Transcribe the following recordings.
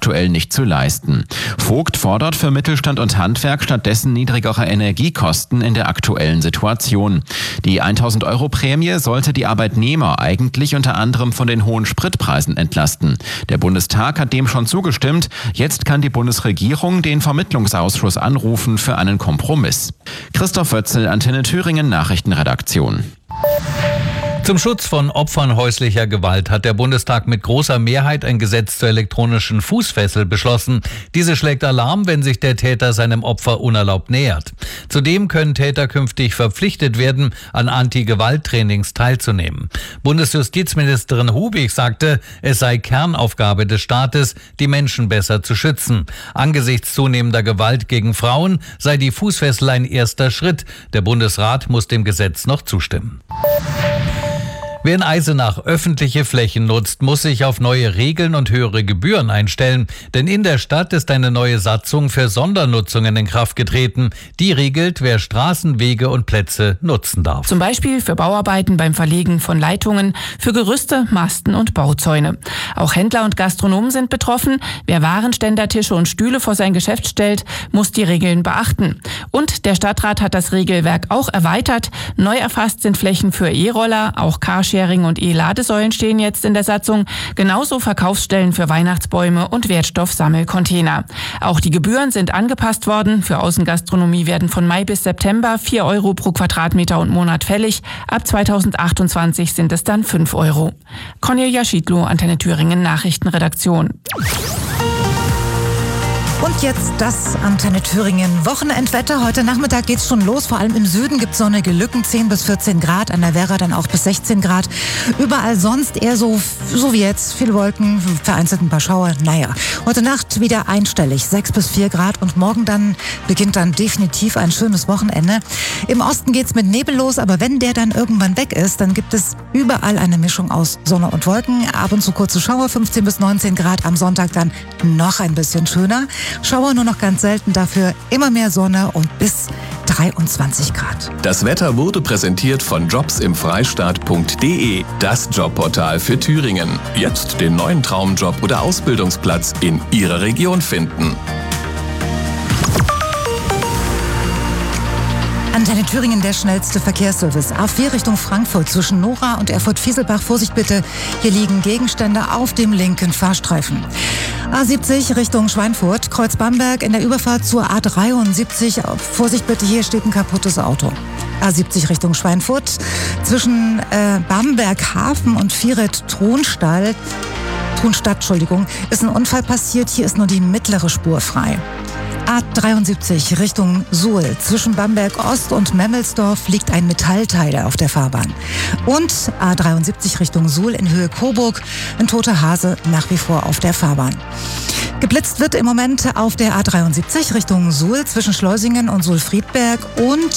aktuell nicht zu leisten. Vogt fordert für Mittelstand und Handwerk stattdessen niedrigere Energiekosten in der aktuellen Situation. Die 1.000-Euro-Prämie sollte die Arbeitnehmer eigentlich unter anderem von den hohen Spritpreisen entlasten. Der Bundestag hat dem schon zugestimmt. Jetzt kann die Bundesregierung den Vermittlungsausschuss anrufen für einen Kompromiss. Christoph Wötzel, Antenne Thüringen Nachrichtenredaktion. Zum Schutz von Opfern häuslicher Gewalt hat der Bundestag mit großer Mehrheit ein Gesetz zur elektronischen Fußfessel beschlossen. Diese schlägt Alarm, wenn sich der Täter seinem Opfer unerlaubt nähert. Zudem können Täter künftig verpflichtet werden, an Anti-Gewalt-Trainings teilzunehmen. Bundesjustizministerin Hubig sagte, es sei Kernaufgabe des Staates, die Menschen besser zu schützen. Angesichts zunehmender Gewalt gegen Frauen sei die Fußfessel ein erster Schritt. Der Bundesrat muss dem Gesetz noch zustimmen. Wer in Eisenach öffentliche Flächen nutzt, muss sich auf neue Regeln und höhere Gebühren einstellen. Denn in der Stadt ist eine neue Satzung für Sondernutzungen in Kraft getreten. Die regelt, wer Straßen, Wege und Plätze nutzen darf. Zum Beispiel für Bauarbeiten beim Verlegen von Leitungen, für Gerüste, Masten und Bauzäune. Auch Händler und Gastronomen sind betroffen. Wer Warenständer, Tische und Stühle vor sein Geschäft stellt, muss die Regeln beachten. Und der Stadtrat hat das Regelwerk auch erweitert. Neu erfasst sind Flächen für E-Roller, auch Carsharing und E-Ladesäulen stehen jetzt in der Satzung. Genauso Verkaufsstellen für Weihnachtsbäume und Wertstoffsammelcontainer. Auch die Gebühren sind angepasst worden. Für Außengastronomie werden von Mai bis September 4 Euro pro Quadratmeter und Monat fällig. Ab 2028 sind es dann 5 Euro. Cornelia Schiedlow, Antenne Thüringen Nachrichtenredaktion. Und jetzt das Antenne Thüringen Wochenendwetter. Heute Nachmittag geht's schon los. Vor allem im Süden gibt's sonnige Lücken, 10 bis 14 Grad. An der Werra dann auch bis 16 Grad. Überall sonst eher so wie jetzt. Viele Wolken, vereinzelt ein paar Schauer. Naja, heute Nacht wieder einstellig, 6 bis 4 Grad. Und morgen dann beginnt dann definitiv ein schönes Wochenende. Im Osten geht's mit Nebel los, aber wenn der dann irgendwann weg ist, dann gibt es überall eine Mischung aus Sonne und Wolken. Ab und zu kurze Schauer, 15 bis 19 Grad. Am Sonntag dann noch ein bisschen schöner. Schauer nur noch ganz selten, dafür immer mehr Sonne und bis 23 Grad. Das Wetter wurde präsentiert von jobsimfreistaat.de, das Jobportal für Thüringen. Jetzt den neuen Traumjob oder Ausbildungsplatz in Ihrer Region finden. Antenne Thüringen, der schnellste Verkehrsservice. A4 Richtung Frankfurt zwischen Nora und Erfurt-Fieselbach. Vorsicht bitte, hier liegen Gegenstände auf dem linken Fahrstreifen. A70 Richtung Schweinfurt, Kreuz Bamberg in der Überfahrt zur A73. Vorsicht bitte, hier steht ein kaputtes Auto. A70 Richtung Schweinfurt zwischen Bamberg Hafen und Vieret-Tronstadt, ist ein Unfall passiert. Hier ist nur die mittlere Spur frei. A73 Richtung Suhl. Zwischen Bamberg Ost und Memmelsdorf liegt ein Metallteil auf der Fahrbahn. Und A73 Richtung Suhl in Höhe Coburg. Ein toter Hase nach wie vor auf der Fahrbahn. Geblitzt wird im Moment auf der A73 Richtung Suhl zwischen Schleusingen und Suhl-Friedberg. Und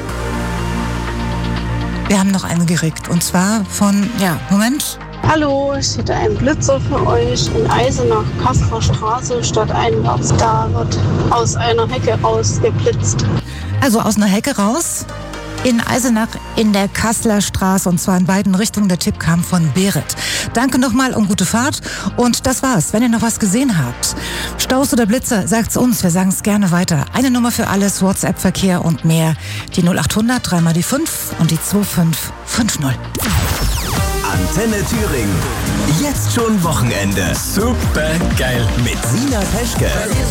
wir haben noch einen gekriegt. Und zwar von, Hallo, ich hätte einen Blitzer für euch in Eisenach, Kasseler Straße, stadteinwärts. Da wird aus einer Hecke raus geblitzt. Also aus einer Hecke raus in Eisenach in der Kasseler Straße, und zwar in beiden Richtungen. Der Tipp kam von Berit. Danke nochmal und gute Fahrt. Und das war's. Wenn ihr noch was gesehen habt, Staus oder Blitzer, sagt's uns. Wir sagen es gerne weiter. Eine Nummer für alles, WhatsApp-Verkehr und mehr. Die 0800 3 mal die 5 und die 2550. Antenne Thüringen. Jetzt schon Wochenende. Super geil. Mit Sina Peschke.